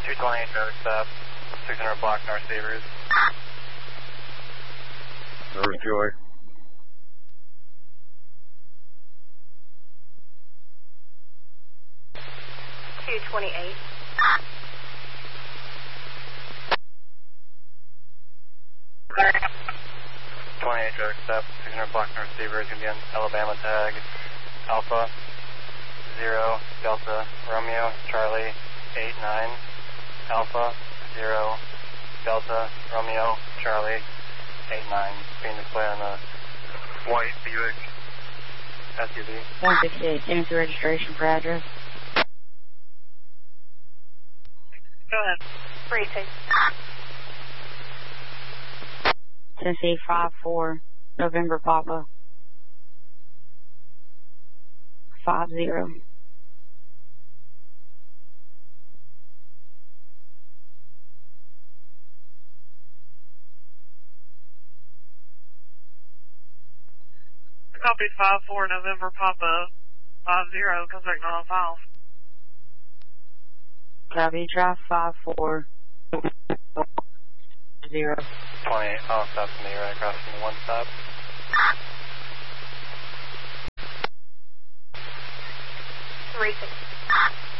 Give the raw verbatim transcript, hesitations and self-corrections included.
two twenty-eight, traffic stop, six hundred block North Sabres. North Joy. two twenty-eight. twenty-eight, traffic stop, six hundred block North Sabres, going to be on Alabama tag, Alpha, zero, Delta, Romeo, Charlie, eight nine, Alpha, zero, Delta, Romeo, Charlie, eight nine, being displayed on a white Buick S U V. one sixty-eight, Tennessee registration for address. Go ahead. Briefing. Tennessee five four, November Papa. five zero. Copy five four, November Papa, five zero, comes back nine five. Copy, drive five four, zero. twenty-eight, I'll stop from me right across from the one stop. Briefing.